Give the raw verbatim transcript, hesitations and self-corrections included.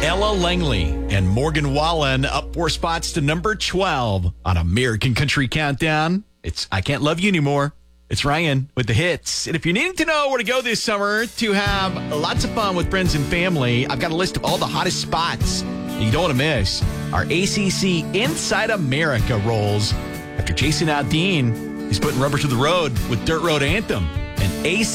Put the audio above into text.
Ella Langley and Morgan Wallen up four spots to number twelve on American Country Countdown. It's I Can't Love You Anymore. It's Ryan with the hits. And if you're needing to know where to go this summer to have lots of fun with friends and family, I've got a list of all the hottest spots that you don't want to miss. Our A C C Inside America rolls after Jason Aldean is putting rubber to the road with Dirt Road Anthem. And A C